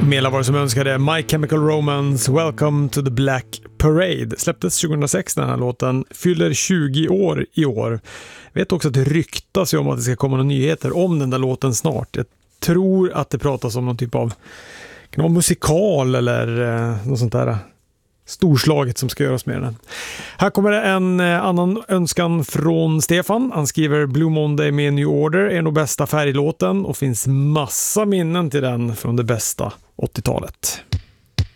Mela var det som önskade My Chemical Romance, Welcome to the Black Parade. Släpptes 2006 den här låten, fyller 20 år i år. Jag vet också att det ryktas om att det ska komma några nyheter om den där låten snart. Jag tror att det pratas om någon typ av musikal eller något sånt där storslaget som ska göras med den. Här kommer det en annan önskan från Stefan. Han skriver Blue Monday med New Order är nog bästa färglåten och finns massa minnen till den från det bästa 80-talet.